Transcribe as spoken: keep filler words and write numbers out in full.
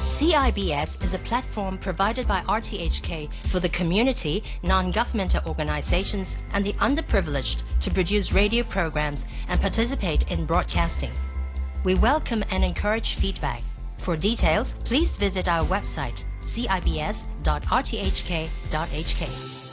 C I B S is a platform provided by R T H K for the community, non-governmental organizations, and the underprivileged to produce radio programs and participate in broadcasting. We welcome and encourage feedback. For details, please visit our website c i b s dot r t h k dot h k.